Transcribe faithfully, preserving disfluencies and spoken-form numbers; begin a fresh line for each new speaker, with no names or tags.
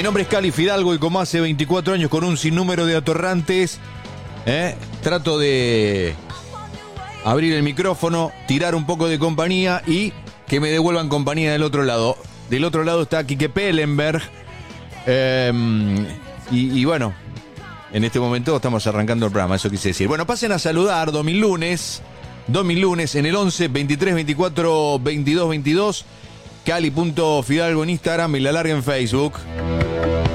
Mi nombre es Cali Fidalgo y como hace veinticuatro años con un sinnúmero de atorrantes, ¿eh? trato de abrir el micrófono, tirar un poco de compañía y que me devuelvan compañía del otro lado. Del otro lado está Quique Pellenberg. Eh, y, y bueno, en este momento estamos arrancando el programa, eso quise decir. Bueno, pasen a saludar Domi Lunes. Domi Lunes en el once, veintitrés, veinticuatro, veintidós, veintidós. Cali punto Fidalgo en Instagram y La Larga en Facebook.